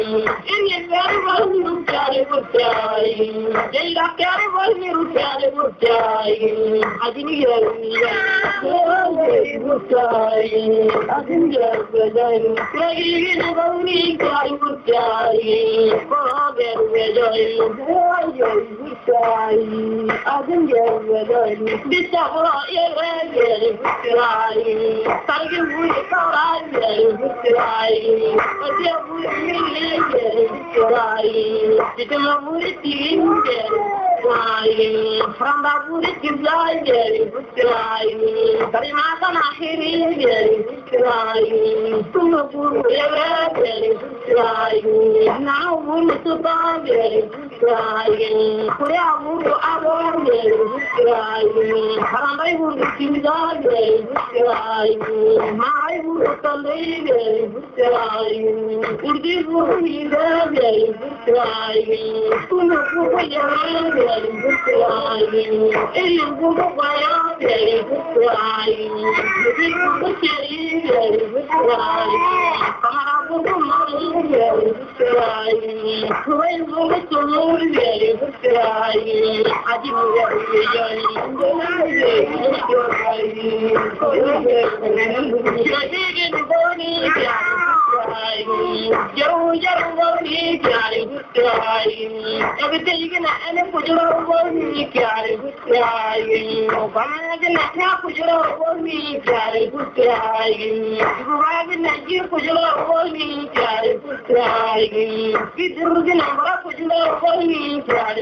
Ini very well you carry good time. They don't carry well you carry good time. I didn't hear me. Good time. I didn't hear good time. Playing in the only carry good time. Forget good time. Good time. I didn't hear good time. This is what you're very good time. Thank you for your time. Good time. But you're from the Buddhist blind, very much an ahead, now would to buy I would everything and put your me carry good crying. Obama put your me carry good crying. You put your me carry good crying. Put your me carry